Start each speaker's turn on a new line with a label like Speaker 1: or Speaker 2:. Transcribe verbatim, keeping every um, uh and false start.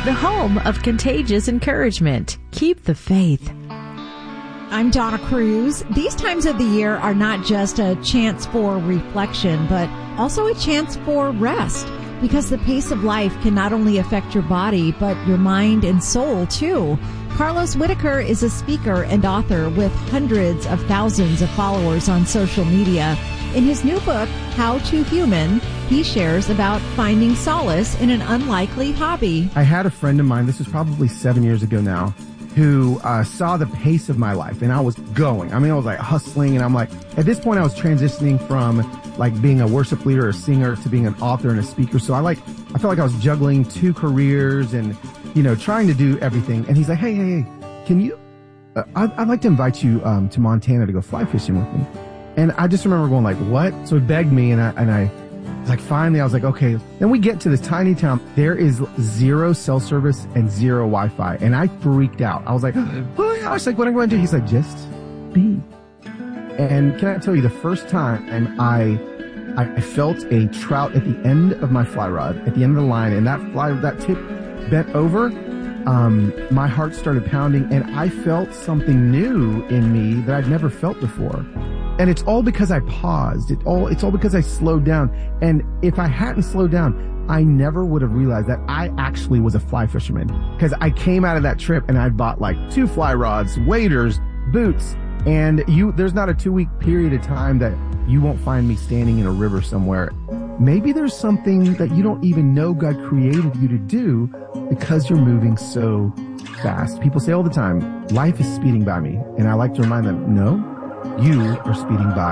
Speaker 1: the home of contagious encouragement. Keep the faith.
Speaker 2: I'm Donna Cruz. These times of the year are not just a chance for reflection, but also a chance for rest, because the pace of life can not only affect your body, but your mind and soul too. Carlos Whitaker is a speaker and author with hundreds of thousands of followers on social media. In his new book, How to Human, he shares about finding solace in an unlikely hobby.
Speaker 3: I had a friend of mine, this was probably seven years ago now, who uh, saw the pace of my life, and I was going. I mean, I was like hustling, and I'm like, at this point I was transitioning from like being a worship leader or a singer to being an author and a speaker. So I like, I felt like I was juggling two careers and, you know, trying to do everything. And he's like, hey, hey, hey, can you, uh, I'd, I'd like to invite you um, to Montana to go fly fishing with me. And I just remember going like, what? So he begged me, and I, and I was like, finally, I was like, okay. Then we get to this tiny town. There is zero cell service and zero Wi-Fi. And I freaked out. I was like, oh my gosh, like what am I going to do? He's like, just be. And can I tell you, the first time I, I felt a trout at the end of my fly rod, at the end of the line, and that fly, that tip bent over, um, my heart started pounding, and I felt something new in me that I'd never felt before. And it's all because I paused. It all, it's all because I slowed down. And if I hadn't slowed down, I never would have realized that I actually was a fly fisherman. Because I came out of that trip and I bought like two fly rods, waders, boots, and you, there's not a two week period of time that you won't find me standing in a river somewhere. Maybe there's something that you don't even know God created you to do because you're moving so fast. People say all the time, life is speeding by me. And I like to remind them, no, you are speeding by